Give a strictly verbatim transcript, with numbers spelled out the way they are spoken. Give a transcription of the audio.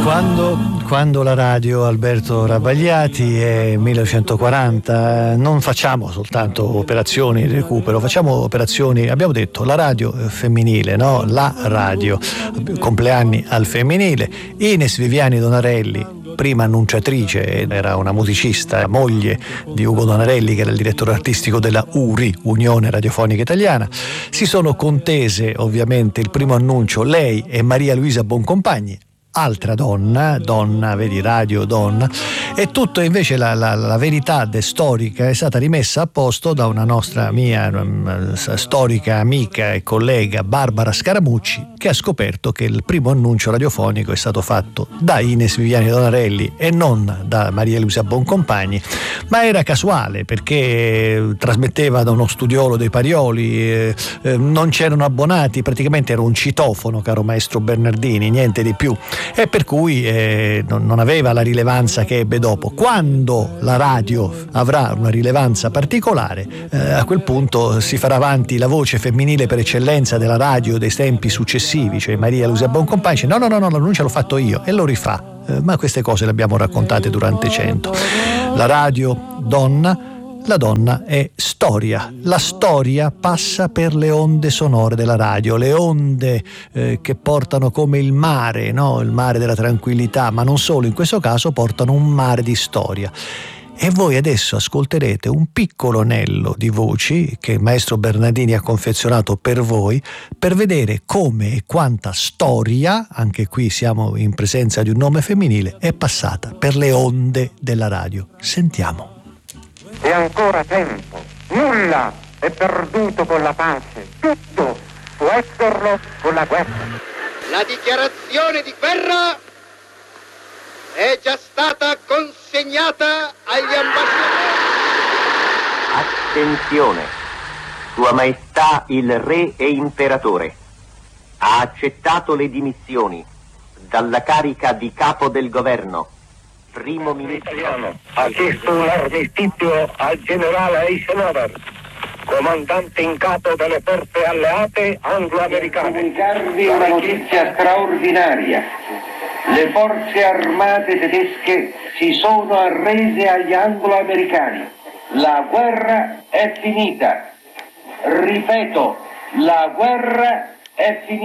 Quando, quando la radio, Alberto Rabagliati, è millenovecentoquaranta, non facciamo soltanto operazioni di recupero, facciamo operazioni, abbiamo detto, la radio femminile, no? La radio, compleanni al femminile. Ines Viviani Donarelli, prima annunciatrice, era una musicista, moglie di Ugo Donarelli, che era il direttore artistico della U R I, Unione Radiofonica Italiana. Si sono contese ovviamente il primo annuncio lei e Maria Luisa Boncompagni, altra donna, donna, vedi, radio, donna, e tutto invece la, la, la verità de storica è stata rimessa a posto da una nostra mia um, storica amica e collega, Barbara Scaramucci, che ha scoperto che il primo annuncio radiofonico è stato fatto da Ines Viviani Donarelli e non da Maria Luisa Boncompagni, ma era casuale perché trasmetteva da uno studiolo dei Parioli, eh, eh, non c'erano abbonati, praticamente era un citofono, caro maestro Bernardini, niente di più. E per cui eh, non, non aveva la rilevanza che ebbe dopo. Quando la radio avrà una rilevanza particolare, eh, a quel punto si farà avanti la voce femminile per eccellenza della radio dei tempi successivi, cioè Maria Luisa Boncompagni dice no no no no l'annuncio l'ho fatto io, e lo rifà, eh, ma queste cose le abbiamo raccontate durante cento. La radio donna, la donna è storia. La storia passa per le onde sonore della radio, le onde eh, che portano come il mare, no? Il mare della tranquillità, ma non solo, in questo caso portano un mare di storia. E voi adesso ascolterete un piccolo anello di voci che il maestro Bernardini ha confezionato per voi, per vedere come e quanta storia, anche qui siamo in presenza di un nome femminile, è passata per le onde della radio. Sentiamo. È ancora tempo, nulla è perduto con la pace, tutto può esserlo con la guerra. La dichiarazione di guerra è già stata consegnata agli ambasciatori. Attenzione, Sua Maestà il Re e Imperatore ha accettato le dimissioni dalla carica di capo del governo. Primo ministro italiano ha chiesto un armistizio al generale Eisenhower, comandante in capo delle forze alleate anglo-americane. Comunicarvi una notizia straordinaria. Le forze armate tedesche si sono arrese agli anglo-americani. La guerra è finita. Ripeto, la guerra è finita.